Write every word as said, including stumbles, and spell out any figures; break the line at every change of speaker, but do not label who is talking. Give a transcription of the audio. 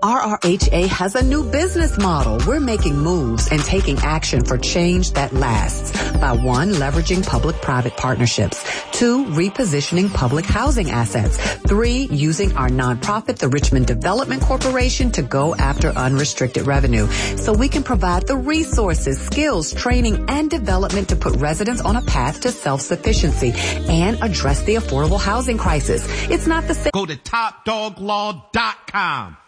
R R H A has a new business model. We're making moves and taking action for change that lasts by one, leveraging public-private partnerships, two, repositioning public housing assets, three, using our nonprofit, the Richmond Development Corporation, to go after unrestricted revenue so we can provide the resources, skills, training, and development to put residents on a path to self-sufficiency and address the affordable housing crisis. It's not the same.
Go to top dog law dot com.